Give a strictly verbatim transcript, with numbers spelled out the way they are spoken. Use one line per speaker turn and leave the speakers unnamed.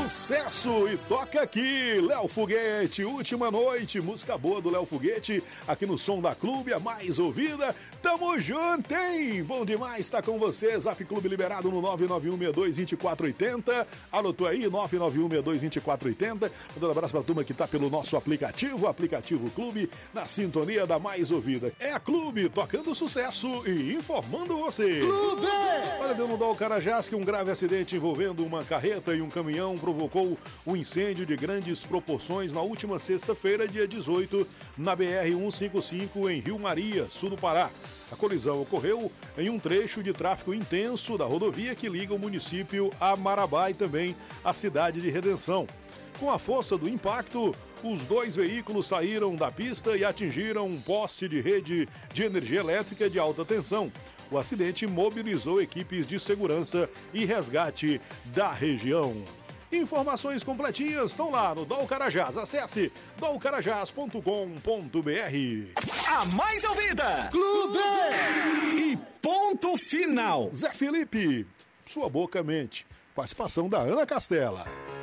Sucesso e toca aqui, Léo Foguete, última noite, música boa do Léo Foguete, aqui no Som da Clube, a mais ouvida. Tamo junto, hein? Bom demais estar com você, Zap Clube liberado no nove nove um seis dois dois quatro oito zero. Anotou aí, nove nove um seis dois dois quatro oito zero. Mandando um abraço pra turma que tá pelo nosso aplicativo, aplicativo Clube, na sintonia da mais ouvida. É a Clube, tocando sucesso e informando você.
Clube!
Olha, deu no Dal Carajás que um grave acidente envolvendo uma carreta e um caminhão provocou um incêndio de grandes proporções na última sexta-feira, dia dezoito, na B R cento e cinquenta e cinco, em Rio Maria, sul do Pará. A colisão ocorreu em um trecho de tráfego intenso da rodovia que liga o município a Marabá e também a cidade de Redenção. Com a força do impacto, os dois veículos saíram da pista e atingiram um poste de rede de energia elétrica de alta tensão. O acidente mobilizou equipes de segurança e resgate da região. Informações completinhas estão lá no Dal Carajás. Acesse dal carajás ponto com ponto b r.
A mais ouvida!
Clube!
E ponto final.
Zé Felipe, sua boca mente. Participação da Ana Castela.